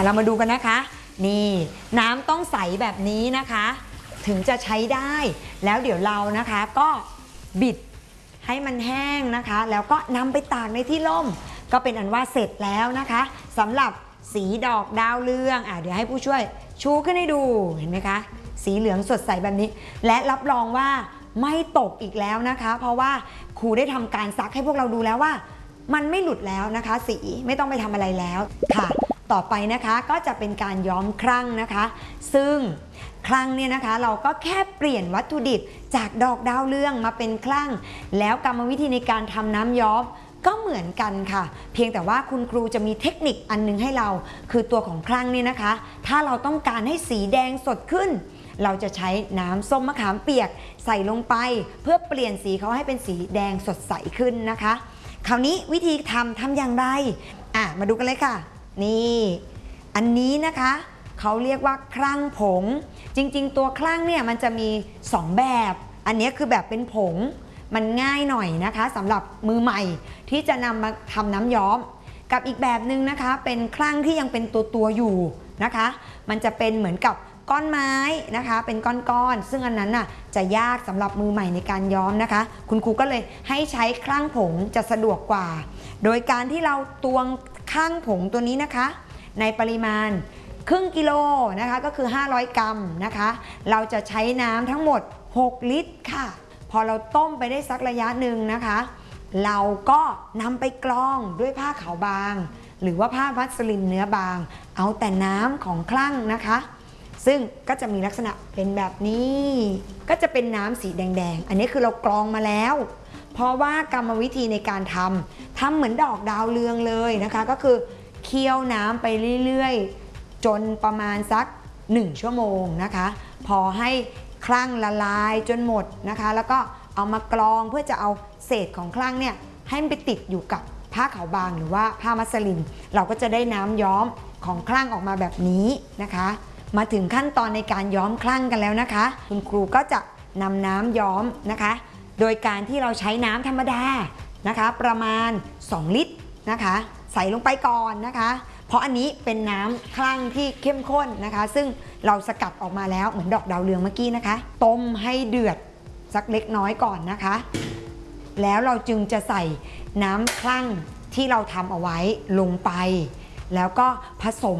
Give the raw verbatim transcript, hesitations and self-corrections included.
เรามาดูกันนะคะนี่น้ำต้องใสแบบนี้นะคะถึงจะใช้ได้แล้วเดี๋ยวเรานะคะก็บิดให้มันแห้งนะคะแล้วก็นำไปตากในที่ร่มก็เป็นอันว่าเสร็จแล้วนะคะสำหรับสีดอกดาวเรืองอ่ะเดี๋ยวให้ผู้ช่วยชูขึ้นให้ดูเห็นไหมคะสีเหลืองสดใสแบบนี้และรับรองว่าไม่ตกอีกแล้วนะคะเพราะว่าครูได้ทำการซักให้พวกเราดูแล้วว่ามันไม่หลุดแล้วนะคะสีไม่ต้องไปทำอะไรแล้วค่ะต่อไปนะคะก็จะเป็นการย้อมครั่งนะคะซึ่งครั่งเนี่ยนะคะเราก็แค่เปลี่ยนวัตถุดิบจากดอกดาวเรืองมาเป็นครั่งแล้วกรรมวิธีในการทำน้ำย้อมก็เหมือนกันค่ะเพียงแต่ว่าคุณครูจะมีเทคนิคอันนึงให้เราคือตัวของครั่งเนี่ยนะคะถ้าเราต้องการให้สีแดงสดขึ้นเราจะใช้น้ำส้มมะขามเปียกใส่ลงไปเพื่อเปลี่ยนสีเขาให้เป็นสีแดงสดใสขึ้นนะคะคราวนี้วิธีทำทำอย่างไรอ่ะมาดูกันเลยค่ะนี่อันนี้นะคะเขาเรียกว่าครั่งผงจริงๆตัวครั่งเนี่ยมันจะมีสองแบบอันนี้คือแบบเป็นผงมันง่ายหน่อยนะคะสำหรับมือใหม่ที่จะนำมาทำน้ำย้อมกับอีกแบบหนึ่งนะคะเป็นครั่งที่ยังเป็นตัวตัวอยู่นะคะมันจะเป็นเหมือนกับก้อนไม้นะคะเป็นก้อนๆซึ่งอันนั้นน่ะจะยากสำหรับมือใหม่ในการย้อมนะคะคุณครูก็เลยให้ใช้ครั่งผงจะสะดวกกว่าโดยการที่เราตวงครั่งผงตัวนี้นะคะในปริมาณครึ่งกิโลนะคะก็คือห้าร้อยกรัมนะคะเราจะใช้น้ำทั้งหมดหกลิตรค่ะพอเราต้มไปได้สักระยะหนึ่งนะคะเราก็นำไปกรองด้วยผ้าขาวบางหรือว่าผ้ามัสลินเนื้อบางเอาแต่น้ำของครั่งนะคะซึ่งก็จะมีลักษณะเป็นแบบนี้ก็จะเป็นน้ำสีแดงๆอันนี้คือเรากรองมาแล้วเพราะว่ากรรมวิธีในการทำทำเหมือนดอกดาวเรืองเลยนะคะก็คือเคี่ยวน้ำไปเรื่อยๆจนประมาณสักหนึ่งชั่วโมงนะคะพอให้ครั่งละลายจนหมดนะคะแล้วก็เอามากรองเพื่อจะเอาเศษของครั่งเนี่ยให้มันไปติดอยู่กับผ้าขาวบางหรือว่าผ้ามัสลินเราก็จะได้น้ำย้อมของครั่งออกมาแบบนี้นะคะมาถึงขั้นตอนในการย้อมครั่งกันแล้วนะคะคุณครูก็จะนำน้ำย้อมนะคะโดยการที่เราใช้น้ำธรรมดานะคะประมาณสองลิตรนะคะใส่ลงไปก่อนนะคะเพราะอันนี้เป็นน้ำครั่งที่เข้มข้นนะคะซึ่งเราสกัดออกมาแล้วเหมือนดอกดาวเรืองเมื่อกี้นะคะต้มให้เดือดสักเล็กน้อยก่อนนะคะแล้วเราจึงจะใส่น้ำครั่งที่เราทำเอาไว้ลงไปแล้วก็ผสม